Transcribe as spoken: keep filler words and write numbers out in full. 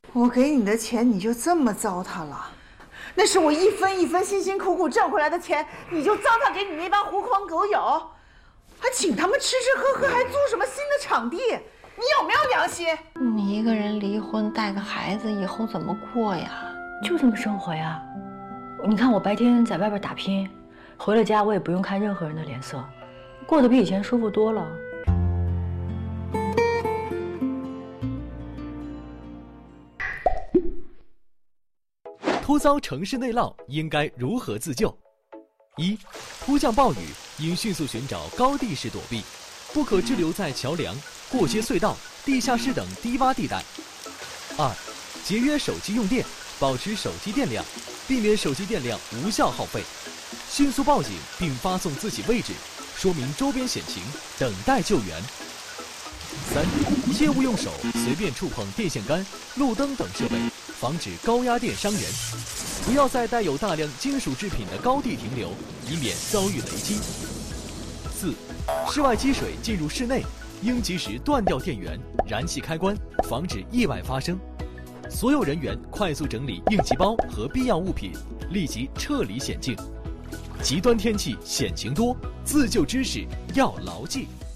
我给你的钱你就这么糟蹋了？那是我一分一分辛辛苦苦挣回来的钱，你就糟蹋给你那帮狐狂狗友，还请他们吃吃喝喝，还租什么新的场地？你有没有良心？ 你一个人离婚带个孩子，以后怎么过呀？ 就这么生活呀。你看我白天在外边打拼，回了家我也不用看任何人的脸色，过得比以前舒服多了。 突遭城市内涝，应该如何自救？一、突降暴雨，应迅速寻找高地势躲避，不可滞留在桥梁、过街隧道、地下室等低洼地带。二、节约手机用电，保持手机电量，避免手机电量无效耗费，迅速报警并发送自己位置，说明周边险情，等待救援。三、切勿用手随便触碰电线杆、路灯等设备，防止高压电伤人。不要在带有大量金属制品的高地停留，以免遭遇雷击。四、室外积水进入室内，应及时断掉电源、燃气开关，防止意外发生。所有人员快速整理应急包和必要物品，立即撤离险境。极端天气险情多，自救知识要牢记。